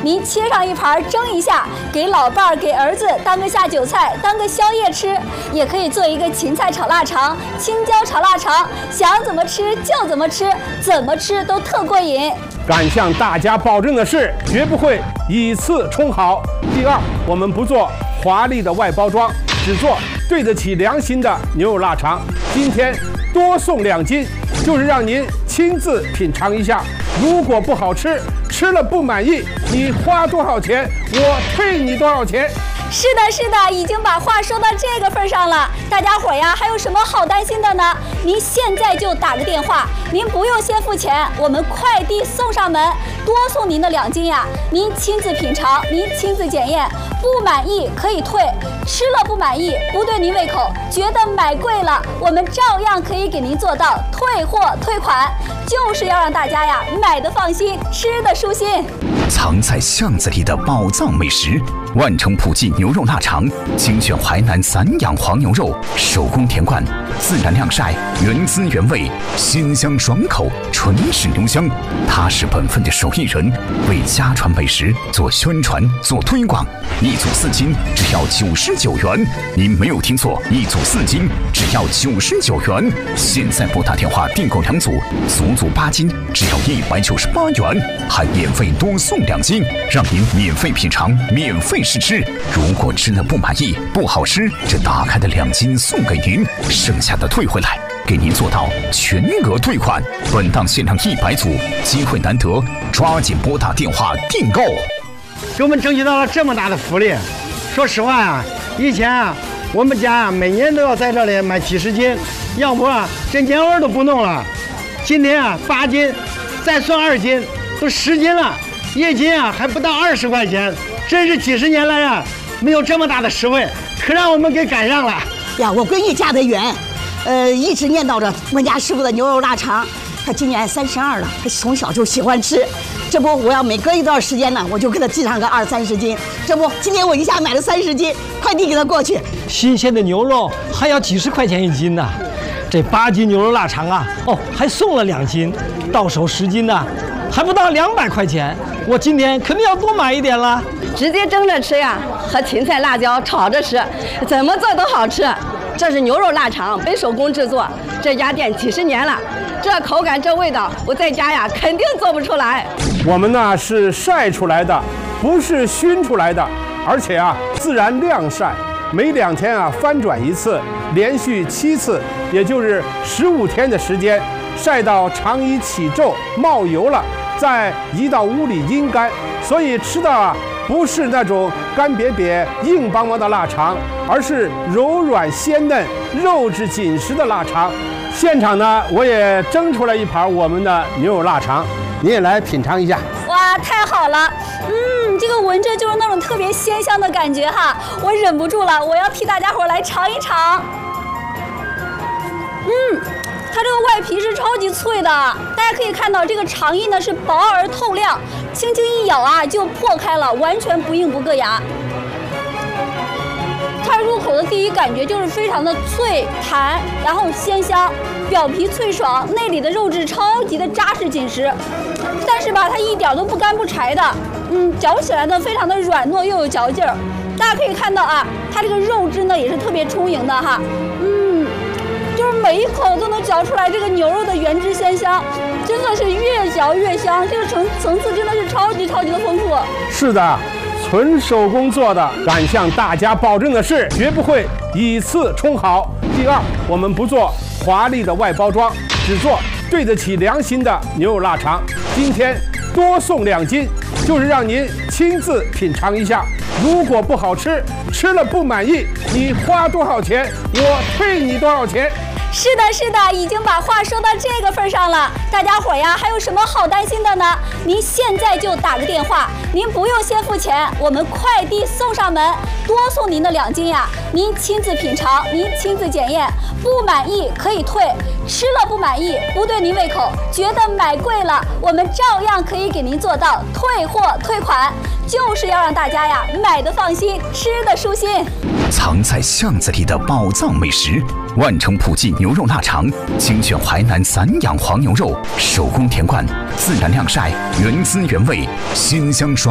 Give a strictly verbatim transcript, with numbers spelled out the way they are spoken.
您切上一盘蒸一下，给老伴儿、给儿子当个下酒菜，当个宵夜吃，也可以做一个芹菜炒腊肠、青椒炒腊肠，想怎么吃就怎么吃，怎么吃都特过瘾。 敢向大家保证的是，绝不会以次充好。第二，我们不做华丽的外包装，只做对得起良心的牛肉腊肠。今天多送两斤，就是让您亲自品尝一下。如果不好吃，吃了不满意，你花多少钱，我退你多少钱。 是的，是的，已经把话说到这个份上了。大家伙呀，还有什么好担心的呢？您现在就打个电话，您不用先付钱，我们快递送上门，多送您的两斤呀。您亲自品尝，您亲自检验，不满意可以退，吃了不满意，不对您胃口，觉得买贵了，我们照样可以给您做到退货退款，就是要让大家呀买的放心，吃的舒心。 藏在巷子里的宝藏美食，万城普记牛肉腊肠，精选淮南散养黄牛肉，手工田灌，自然晾晒，原汁原味，鲜香爽口，纯是牛香。他是本分的手艺人，为家传美食做宣传做推广。一组四斤只要九十九元，您没有听错，一组四斤只要九十九元。现在拨打电话订购两组，足足八斤只要一百九十八元，还免费多送两斤，让您免费品尝，免费试吃。如果吃了不满意，不好吃，这打开的两斤送给您，剩下的退回来，给您做到全额退款。本档限量一百组，机会难得，抓紧拨打电话订购。 给我们争取到了这么大的福利。说实话呀，以前啊，我们家啊每年都要在这里买几十斤，要不啊这年味都不弄了。今天啊八斤，再算二斤，都十斤了，一斤啊还不到二十块钱，真是几十年来啊没有这么大的实惠，可让我们给赶上了呀！我闺女嫁得远，呃，一直念叨着我家师傅的牛肉腊肠。她今年三十二了，她从小就喜欢吃。这不，我要每隔一段时间呢，我就给她寄上个二三十斤。这不，今天我一下买了三十斤，快递给她过去。 新鲜的牛肉还要几十块钱一斤呢，这八斤牛肉腊肠啊，哦，还送了两斤，到手十斤呢，还不到两百块钱。我今天肯定要多买一点了。 直接蒸着吃呀，和芹菜、辣椒炒着吃，怎么做都好吃。这是牛肉腊肠，本手工制作，这家店几十年了，这口感这味道，我在家呀肯定做不出来。 我们呢是晒出来的，不是熏出来的，而且啊自然晾晒，每两天啊翻转一次，连续七次，也就是十五天的时间，晒到肠衣起皱冒油了，再移到屋里阴干，所以吃的啊不是那种干瘪瘪硬邦邦的腊肠，而是柔软鲜嫩肉质紧实的腊肠。现场呢我也蒸出来一盘我们的牛肉腊肠，你也来品尝一下。 哇，太好了，嗯，这个闻着就是那种特别鲜香的感觉哈，我忍不住了，我要替大家伙来尝一尝。嗯，它这个外皮是超级脆的，大家可以看到这个肠衣呢是薄而透亮，轻轻一咬啊就破开了，完全不硬不硌牙。它入口的第一感觉就是非常的脆弹，然后鲜香，表皮脆爽，内里的肉质超级的扎实紧实，但是吧它一点都不干不柴的，嗯，嚼起来呢非常的软糯又有嚼劲儿。大家可以看到啊，它这个肉质呢也是特别充盈的哈，嗯，就是每一口都能嚼出来这个牛肉的原汁鲜香，真的是越嚼越香，这个层层次真的是超级超级的丰富。 是的，纯手工做的，敢向大家保证的是，绝不会以次充好。第二，我们不做华丽的外包装，只做对得起良心的牛肉腊肠。今天多送两斤，就是让您亲自品尝一下。如果不好吃，吃了不满意，你花多少钱，我退你多少钱。 是的，是的，已经把话说到这个份上了。大家伙呀，还有什么好担心的呢？您现在就打个电话，您不用先付钱，我们快递送上门，多送您的两斤呀。您亲自品尝，您亲自检验，不满意可以退，吃了不满意，不对您胃口，觉得买贵了，我们照样可以给您做到退货退款，就是要让大家呀买的放心，吃的舒心。 藏在巷子里的宝藏美食，万城普记牛肉腊肠，精选淮南散养黄牛肉，手工田灌，自然晾晒，原汁原味，鲜香爽。